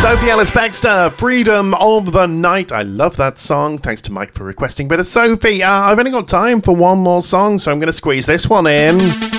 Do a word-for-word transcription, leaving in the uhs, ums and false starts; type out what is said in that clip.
Sophie Ellis Baxter, Freedom of the Night. I love that song. Thanks to Mike for requesting. But Sophie, uh, I've only got time for one more song, so I'm going to squeeze this one in.